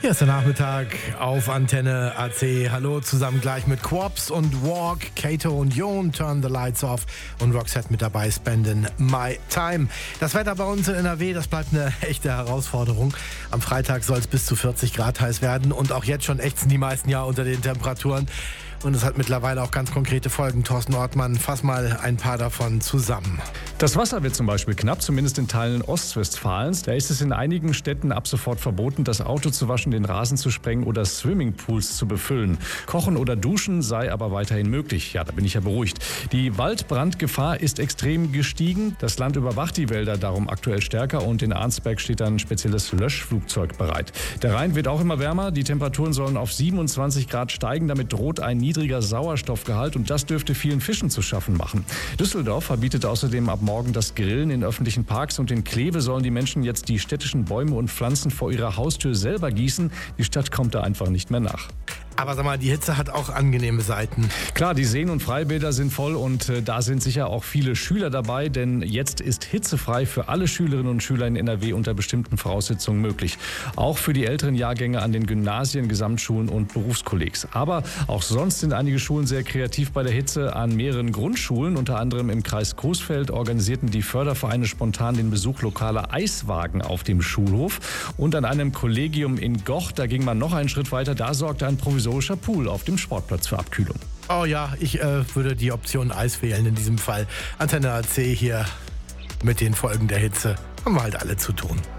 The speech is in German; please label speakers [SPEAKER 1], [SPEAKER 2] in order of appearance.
[SPEAKER 1] Hier ist der Nachmittag auf Antenne AC. Hallo zusammen gleich mit Quops und Walk, Kato und Jon, Turn the Lights Off und Roxette mit dabei, Spendin' My Time. Das Wetter bei uns in NRW, das bleibt eine echte Herausforderung. Am Freitag soll es bis zu 40 Grad heiß werden und auch jetzt schon ächzen die meisten ja unter den Temperaturen. Und es hat mittlerweile auch ganz konkrete Folgen. Thorsten Ortmann, fass mal ein paar davon zusammen.
[SPEAKER 2] Das Wasser wird zum Beispiel knapp, zumindest in Teilen Ostwestfalens. Da ist es in einigen Städten ab sofort verboten, das Auto zu waschen, den Rasen zu sprengen oder Swimmingpools zu befüllen. Kochen oder Duschen sei aber weiterhin möglich. Ja, da bin ich ja beruhigt. Die Waldbrandgefahr ist extrem gestiegen. Das Land überwacht die Wälder darum aktuell stärker und in Arnsberg steht ein spezielles Löschflugzeug bereit. Der Rhein wird auch immer wärmer. Die Temperaturen sollen auf 27 Grad steigen. Damit droht ein niedriger Sauerstoffgehalt und das dürfte vielen Fischen zu schaffen machen. Düsseldorf verbietet außerdem ab morgen das Grillen in öffentlichen Parks und in Kleve sollen die Menschen jetzt die städtischen Bäume und Pflanzen vor ihrer Haustür selber gießen. Die Stadt kommt da einfach nicht mehr nach.
[SPEAKER 1] Aber sag mal, die Hitze hat auch angenehme Seiten.
[SPEAKER 2] Klar, die Seen und Freibäder sind voll und da sind sicher auch viele Schüler dabei, denn jetzt ist hitzefrei für alle Schülerinnen und Schüler in NRW unter bestimmten Voraussetzungen möglich. Auch für die älteren Jahrgänge an den Gymnasien, Gesamtschulen und Berufskollegs. Aber auch sonst sind einige Schulen sehr kreativ bei der Hitze. An mehreren Grundschulen, unter anderem im Kreis Coesfeld, organisierten die Fördervereine spontan den Besuch lokaler Eiswagen auf dem Schulhof. Und an einem Kollegium in Goch, da ging man noch einen Schritt weiter, da sorgte ein provisorischer Pool auf dem Sportplatz für Abkühlung.
[SPEAKER 1] Oh ja, ich würde die Option Eis wählen in diesem Fall. Antenne AC hier mit den Folgen der Hitze. Haben wir halt alle zu tun.